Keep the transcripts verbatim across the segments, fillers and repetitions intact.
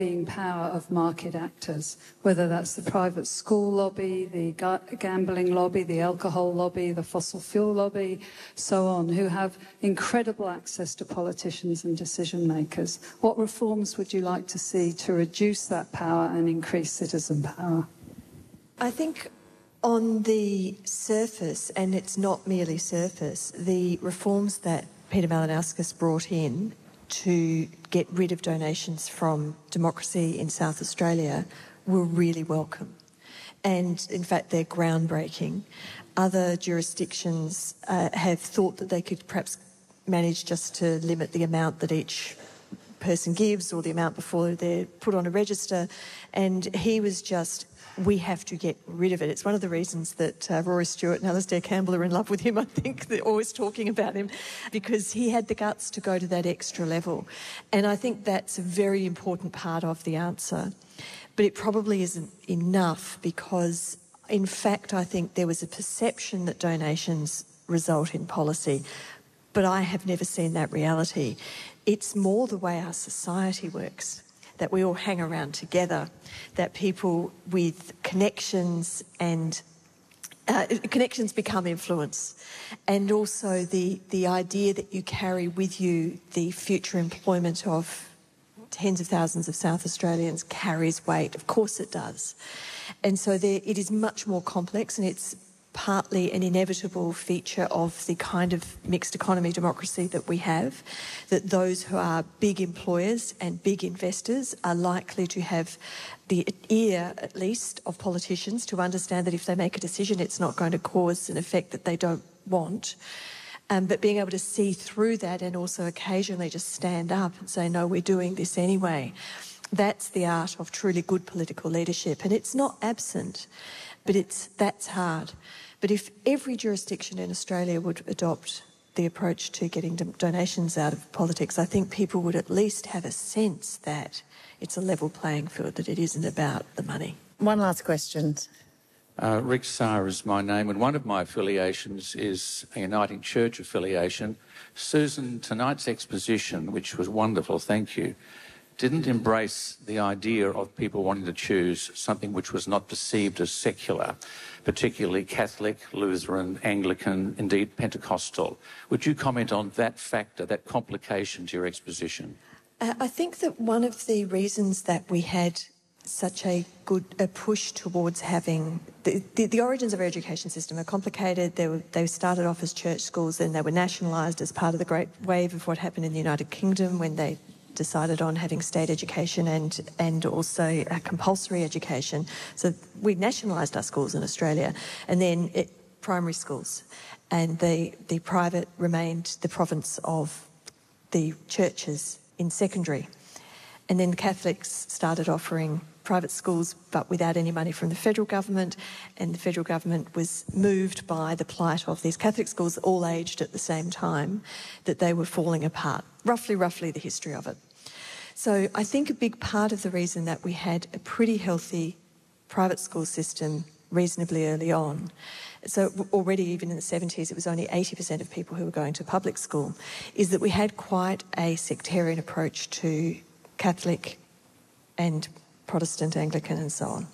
power of market actors, whether that's the private school lobby, the gambling lobby, the alcohol lobby, the fossil fuel lobby, so on, who have incredible access to politicians and decision makers. What reforms would you like to see to reduce that power and increase citizen power? I think on the surface, and it's not merely surface, the reforms that Peter Malinauskas brought in to get rid of donations from Democracy in South Australia were really welcome. And in fact, they're groundbreaking. Other jurisdictions uh, have thought that they could perhaps manage just to limit the amount that each person gives or the amount before they're put on a register. And he was just, we have to get rid of it. It's one of the reasons that uh, Rory Stewart and Alastair Campbell are in love with him. I think they're always talking about him because he had the guts to go to that extra level. And I think that's a very important part of the answer. But it probably isn't enough because, in fact, I think there was a perception that donations result in policy. But I have never seen that reality. It's more the way our society works, that we all hang around together, that people with connections and uh, connections become influence. And also the, the idea that you carry with you the future employment of tens of thousands of South Australians carries weight. Of course it does. And so there, it is much more complex, and it's partly an inevitable feature of the kind of mixed economy democracy that we have, that those who are big employers and big investors are likely to have the ear, at least, of politicians to understand that if they make a decision, it's not going to cause an effect that they don't want. Um, but being able to see through that and also occasionally just stand up and say, no, we're doing this anyway. That's the art of truly good political leadership. And it's not absent, but it's that's hard. But if every jurisdiction in Australia would adopt the approach to getting donations out of politics, I think people would at least have a sense that it's a level playing field, that it isn't about the money. One last question. Uh, Rick Sarr is my name, and one of my affiliations is a Uniting Church affiliation. Susan, tonight's exposition, which was wonderful, thank you, didn't embrace the idea of people wanting to choose something which was not perceived as secular, particularly Catholic, Lutheran, Anglican, indeed Pentecostal. Would you comment on that factor, that complication to your exposition? Uh, I think that one of the reasons that we had such a good a push towards having... The, the, the origins of our education system are complicated. They, were, they started off as church schools, then they were nationalised as part of the great wave of what happened in the United Kingdom when they decided on having state education and and also a compulsory education. So we nationalised our schools in Australia, and then it, primary schools, and the the private remained the province of the churches in secondary. And then the Catholics started offering private schools but without any money from the federal government, and the federal government was moved by the plight of these Catholic schools, all aged at the same time, that they were falling apart. Roughly, roughly the history of it. So I think a big part of the reason that we had a pretty healthy private school system reasonably early on, so already even in the seventies it was only eighty percent of people who were going to public school, is that we had quite a sectarian approach to Catholic and Protestant, Anglican and so on.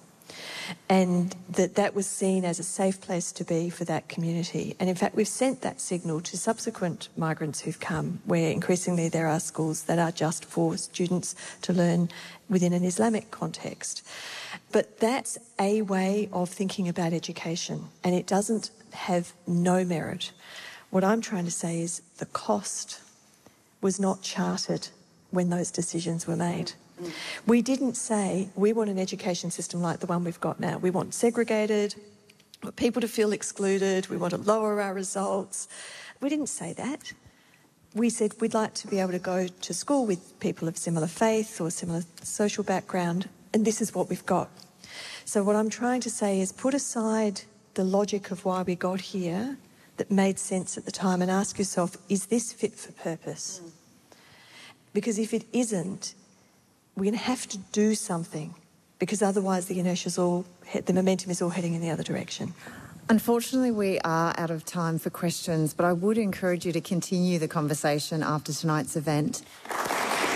And that that was seen as a safe place to be for that community. And in fact, we've sent that signal to subsequent migrants who've come, where increasingly there are schools that are just for students to learn within an Islamic context. But that's a way of thinking about education, and it doesn't have no merit. What I'm trying to say is the cost was not charted when those decisions were made. We didn't say, we want an education system like the one we've got now. We want segregated, we want people to feel excluded, we want to lower our results. We didn't say that. We said we'd like to be able to go to school with people of similar faith or similar social background, and this is what we've got. So what I'm trying to say is put aside the logic of why we got here that made sense at the time and ask yourself, is this fit for purpose? Mm. Because if it isn't, we're going to have to do something, because otherwise the inertia's all, the momentum is all heading in the other direction. Unfortunately, we are out of time for questions, but I would encourage you to continue the conversation after tonight's event.